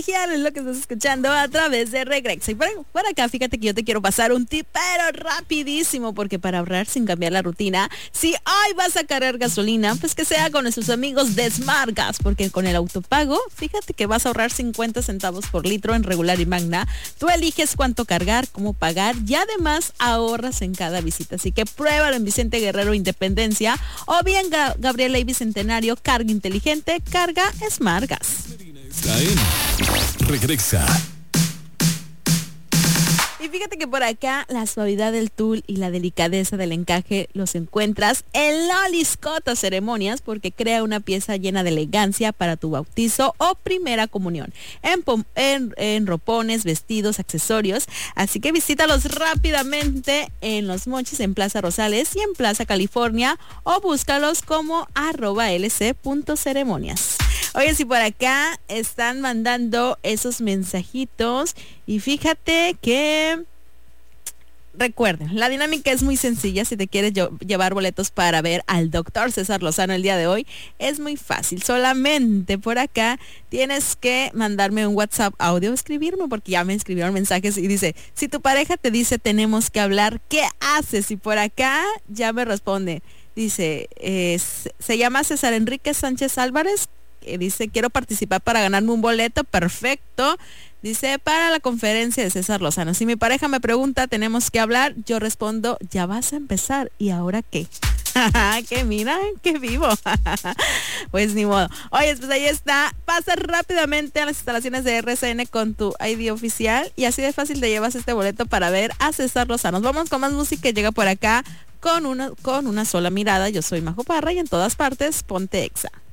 colegial es lo que estás escuchando a través de Regrexa. Y por acá, fíjate que yo te quiero pasar un tip, pero rapidísimo, porque para ahorrar sin cambiar la rutina, si hoy vas a cargar gasolina, pues que sea con nuestros amigos de Smart Gas, porque con el autopago, fíjate que vas a ahorrar 50 centavos por litro en regular y magna. Tú eliges cuánto cargar, cómo pagar y además ahorras en cada visita. Así que pruébalo en Vicente Guerrero Independencia o bien Gabriela y Bicentenario. Carga inteligente, carga Smart Gas. Está en Regresa. Y fíjate que por acá la suavidad del tul y la delicadeza del encaje los encuentras en Loli's Cota Ceremonias, porque crea una pieza llena de elegancia para tu bautizo o primera comunión. En ropones, vestidos, accesorios. Así que visítalos rápidamente en Los Mochis, en Plaza Rosales y en Plaza California, o búscalos como @lc.ceremonias. Oye, si por acá están mandando esos mensajitos, y fíjate que recuerden, la dinámica es muy sencilla. Si te quieres llevar boletos para ver al doctor César Lozano el día de hoy, es muy fácil. Solamente por acá tienes que mandarme un WhatsApp audio, escribirme, porque ya me escribieron mensajes y dice, si tu pareja te dice tenemos que hablar, ¿qué haces? Y por acá ya me responde, dice, se llama César Enrique Sánchez Álvarez, dice, quiero participar para ganarme un boleto. Perfecto. Dice, para la conferencia de César Lozano. Si mi pareja me pregunta, tenemos que hablar, yo respondo, ya vas a empezar, ¿y ahora qué? Que mira, que vivo. Pues ni modo. Oye, pues ahí está. Pasa rápidamente a las instalaciones de RCN con tu ID oficial y así de fácil te llevas este boleto para ver a César Lozano. Vamos con más música que llega por acá con una sola mirada. Yo soy Majo Parra y en todas partes, ponte Exa.